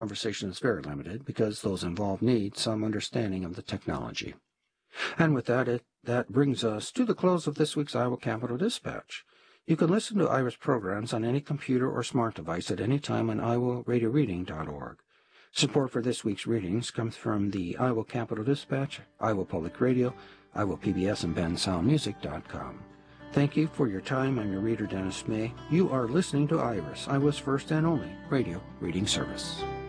Conversation is very limited because those involved need some understanding of the technology. And with that, that brings us to the close of this week's Iowa Capital Dispatch. You can listen to IRIS programs on any computer or smart device at any time on iowaradioreading.org. Support for this week's readings comes from the Iowa Capital Dispatch, Iowa Public Radio, Iowa PBS, and bensoundmusic.com. Thank you for your time. I'm your reader, Dennis May. You are listening to IRIS, Iowa's first and only radio reading service.